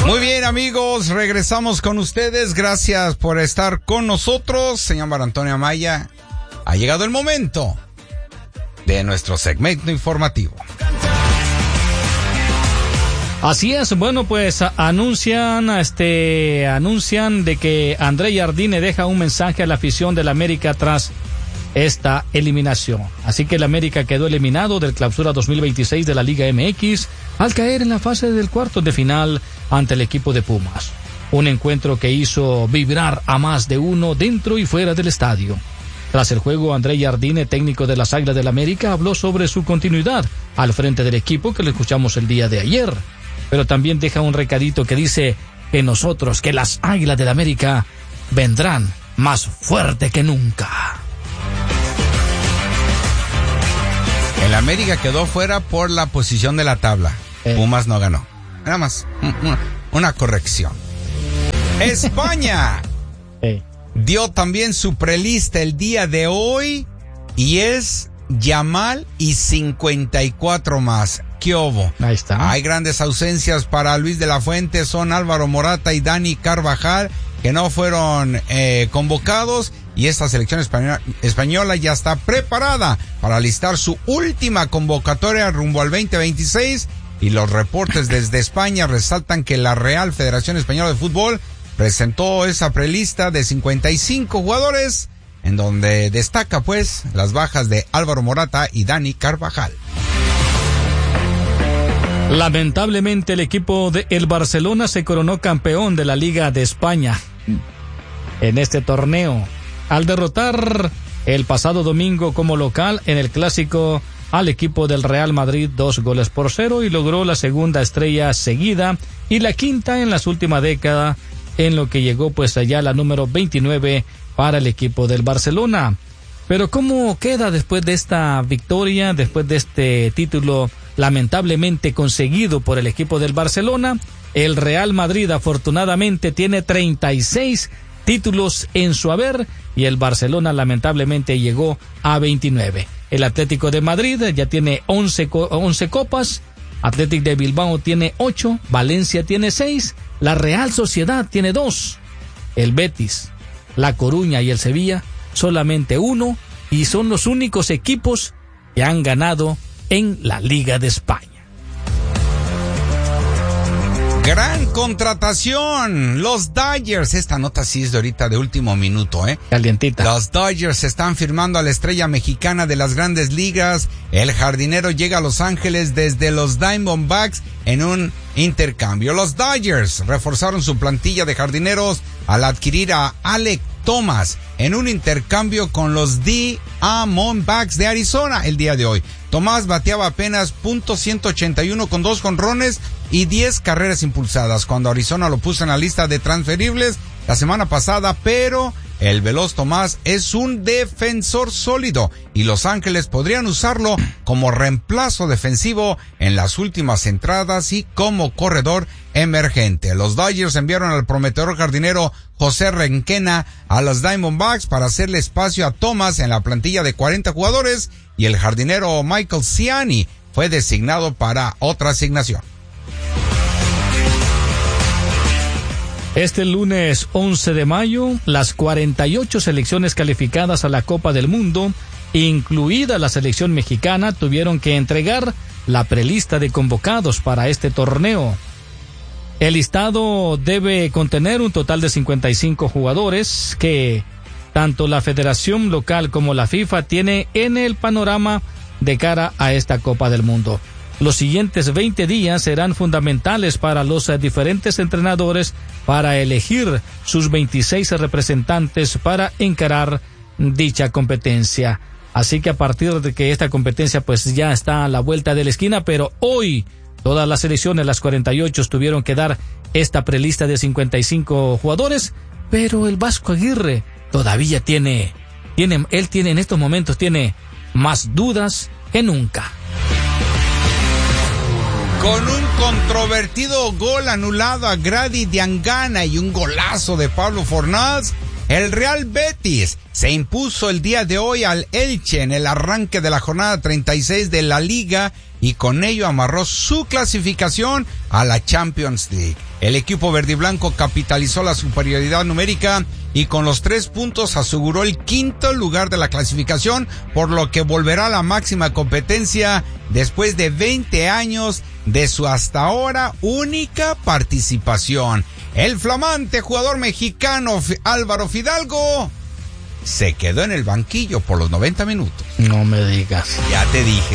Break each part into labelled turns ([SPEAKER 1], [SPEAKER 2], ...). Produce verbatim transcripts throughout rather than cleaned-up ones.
[SPEAKER 1] Muy bien, amigos, regresamos con ustedes. Gracias por estar con nosotros. Señor Mar Antonio Amaya, ha llegado el momento de nuestro segmento informativo.
[SPEAKER 2] Así es, bueno, pues anuncian, este, anuncian de que André Jardine deja un mensaje a la afición del América tras esta eliminación. Así que el América quedó eliminado del Clausura dos mil veintiséis de la Liga M X al caer en la fase del cuarto de final ante el equipo de Pumas. Un encuentro que hizo vibrar a más de uno dentro y fuera del estadio. Tras el juego, André Jardine, técnico de las Águilas del América, habló sobre su continuidad al frente del equipo que lo escuchamos el día de ayer. Pero también deja un recadito que dice que nosotros, que las Águilas del América, vendrán más fuerte que nunca.
[SPEAKER 1] El América quedó fuera por la posición de la tabla. Eh. Pumas no ganó. Nada más, una, una corrección. España eh. dio también su prelista el día de hoy y es Yamal y cincuenta y cuatro más. ¿Qué hubo?
[SPEAKER 2] Ahí está.
[SPEAKER 1] Hay grandes ausencias para Luis de la Fuente, son Álvaro Morata y Dani Carvajal, que no fueron eh, convocados, y esta selección española, española ya está preparada para alistar su última convocatoria rumbo al veinte veintiséis, y los reportes desde España resaltan que la Real Federación Española de Fútbol presentó esa prelista de cincuenta y cinco jugadores, en donde destaca pues las bajas de Álvaro Morata y Dani Carvajal.
[SPEAKER 2] Lamentablemente el equipo de el Barcelona se coronó campeón de la Liga de España en este torneo al derrotar el pasado domingo como local en el clásico al equipo del Real Madrid dos goles por cero, y logró la segunda estrella seguida y la quinta en las últimas décadas, en lo que llegó pues allá la número veintinueve para el equipo del Barcelona. Pero ¿cómo queda después de esta victoria, después de este título lamentablemente conseguido por el equipo del Barcelona? El Real Madrid afortunadamente tiene treinta y seis títulos en su haber y el Barcelona lamentablemente llegó a veintinueve. El Atlético de Madrid ya tiene once, once copas, Athletic de Bilbao tiene ocho, Valencia tiene seis, la Real Sociedad tiene dos, el Betis, la Coruña y el Sevilla solamente uno, y son los únicos equipos que han ganado en la Liga de España.
[SPEAKER 1] Gran contratación, los Dodgers. Esta nota sí es de ahorita de último minuto, ¿eh?
[SPEAKER 2] Calientita.
[SPEAKER 1] Los Dodgers están firmando a la estrella mexicana de las grandes ligas. El jardinero llega a Los Ángeles desde los Diamondbacks en un intercambio. Los Dodgers reforzaron su plantilla de jardineros al adquirir a Alec Thomas en un intercambio con los Diamondbacks de Arizona el día de hoy. Tomás bateaba apenas punto ciento ochenta y uno con dos jonrones y diez carreras impulsadas cuando Arizona lo puso en la lista de transferibles la semana pasada, pero el veloz Tomás es un defensor sólido y Los Ángeles podrían usarlo como reemplazo defensivo en las últimas entradas y como corredor emergente. Los Dodgers enviaron al prometedor jardinero José Renquena a los Diamondbacks para hacerle espacio a Thomas en la plantilla de cuarenta jugadores, y el jardinero Michael Ciani fue designado para otra asignación.
[SPEAKER 2] Este lunes once de mayo, las cuarenta y ocho selecciones calificadas a la Copa del Mundo, incluida la selección mexicana, tuvieron que entregar la prelista de convocados para este torneo. El listado debe contener un total de cincuenta y cinco jugadores que tanto la federación local como la FIFA tiene en el panorama de cara a esta Copa del Mundo. Los siguientes veinte días serán fundamentales para los diferentes entrenadores para elegir sus veintiséis representantes para encarar dicha competencia. Así que a partir de que esta competencia pues ya está a la vuelta de la esquina, pero hoy todas las selecciones, las cuarenta y ocho, tuvieron que dar esta prelista de cincuenta y cinco jugadores, pero el Vasco Aguirre todavía tiene, tiene, él tiene en estos momentos tiene más dudas que nunca.
[SPEAKER 1] Con un controvertido gol anulado a Grady Diangana y un golazo de Pablo Fornals, el Real Betis se impuso el día de hoy al Elche en el arranque de la jornada treinta y seis de la Liga y con ello amarró su clasificación a la Champions League. El equipo verdiblanco capitalizó la superioridad numérica y con los tres puntos aseguró el quinto lugar de la clasificación, por lo que volverá a la máxima competencia después de veinte años de su hasta ahora única participación. El flamante jugador mexicano Álvaro Fidalgo se quedó en el banquillo por los noventa minutos.
[SPEAKER 2] No me digas.
[SPEAKER 1] Ya te dije.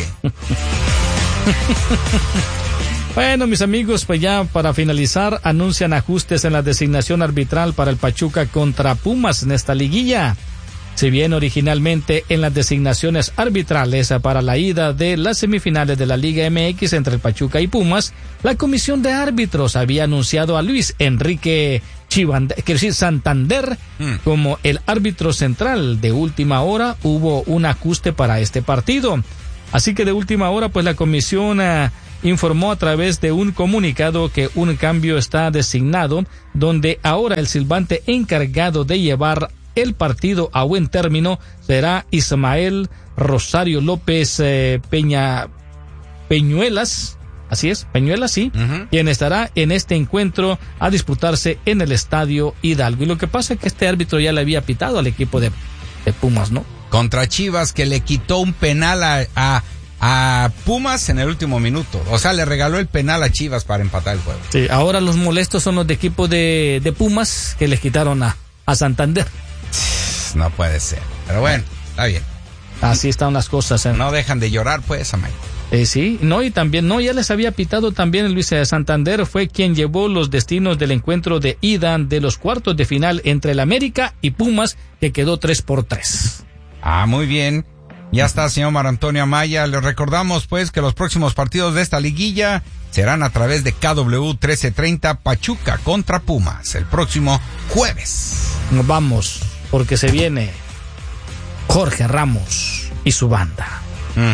[SPEAKER 2] Bueno, mis amigos, pues ya para finalizar, anuncian ajustes en la designación arbitral para el Pachuca contra Pumas en esta liguilla. Si bien originalmente en las designaciones arbitrales para la ida de las semifinales de la Liga M X entre el Pachuca y Pumas, la comisión de árbitros había anunciado a Luis Enrique Chivand- Santander mm. como el árbitro central. De última hora hubo un ajuste para este partido. Así que de última hora, pues la comisión uh, informó a través de un comunicado que un cambio está designado, donde ahora el silbante encargado de llevar el partido a buen término será Ismael Rosario López eh, Peña Peñuelas, así es, Peñuelas, sí, uh-huh. quien estará en este encuentro a disputarse en el Estadio Hidalgo. Y lo que pasa es que este árbitro ya le había pitado al equipo de, de Pumas, ¿no?
[SPEAKER 1] Contra Chivas, que le quitó un penal a, a, a Pumas en el último minuto. O sea, le regaló el penal a Chivas para empatar el juego.
[SPEAKER 2] Sí, ahora los molestos son los de equipo de, de Pumas que les quitaron a, a Santander.
[SPEAKER 1] No puede ser. Pero bueno, está bien.
[SPEAKER 2] Así están las cosas. ¿eh?
[SPEAKER 1] No dejan de llorar, pues, Amay.
[SPEAKER 2] Eh, sí, no, y también, no, ya les había pitado también Luis de Santander, fue quien llevó los destinos del encuentro de ida de los cuartos de final entre el América y Pumas, que quedó tres por tres.
[SPEAKER 1] Ah, muy bien. Ya está, señor Mar Antonio Amaya. Les recordamos, pues, que los próximos partidos de esta liguilla serán a través de K W trece treinta Pachuca contra Pumas el próximo jueves.
[SPEAKER 2] Nos vamos, porque se viene Jorge Ramos y su banda. Mm.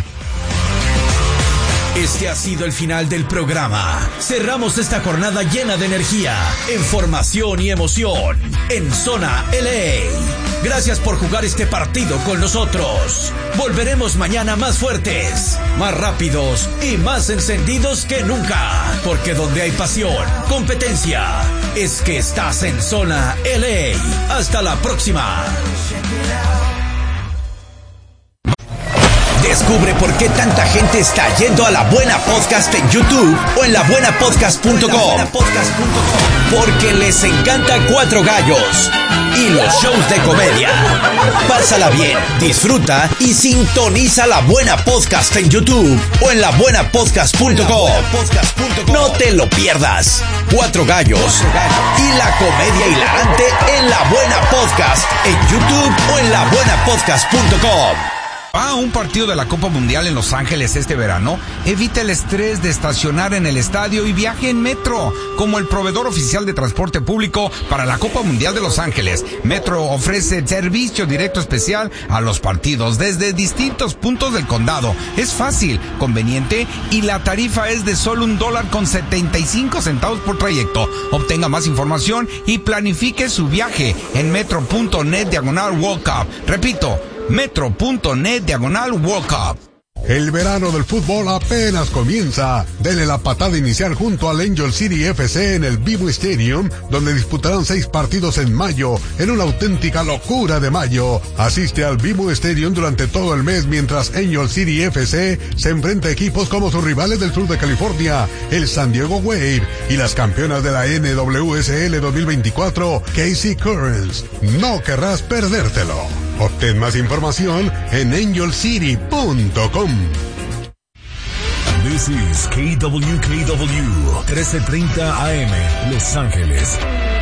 [SPEAKER 3] Este ha sido el final del programa. Cerramos esta jornada llena de energía, información y emoción en Zona L A. Gracias por jugar este partido con nosotros. Volveremos mañana más fuertes, más rápidos y más encendidos que nunca. Porque donde hay pasión, competencia, es que estás en Zona L A. Hasta la próxima. Descubre por qué tanta gente está yendo a La Buena Podcast en YouTube o en la buena podcast punto com. Porque les encanta Cuatro Gallos y los shows de comedia. Pásala bien, disfruta y sintoniza La Buena Podcast en YouTube o en la buena podcast punto com. No te lo pierdas. Cuatro Gallos y la comedia hilarante en La Buena Podcast en YouTube o en la buena podcast punto com.
[SPEAKER 1] ¿Va a un partido de la Copa Mundial en Los Ángeles este verano? Evita el estrés de estacionar en el estadio y viaje en Metro, como el proveedor oficial de transporte público para la Copa Mundial de Los Ángeles. Metro ofrece servicio directo especial a los partidos desde distintos puntos del condado. Es fácil, conveniente y la tarifa es de solo un dólar con setenta y cinco centavos por trayecto. Obtenga más información y planifique su viaje en metro.net diagonal World Cup. Repito, metro.net diagonal World Cup.
[SPEAKER 4] El verano del fútbol apenas comienza. Dele la patada inicial junto al Angel City F C en el B M O Stadium, donde disputarán seis partidos en mayo, en una auténtica locura de mayo. Asiste al B M O Stadium durante todo el mes mientras Angel City F C se enfrenta a equipos como sus rivales del sur de California, el San Diego Wave, y las campeonas de la N W S L dos mil veinticuatro, K C Currents. No querrás perdértelo. Obtén más información en angel city punto com.
[SPEAKER 3] This is K W K W trece treinta A M, Los Ángeles.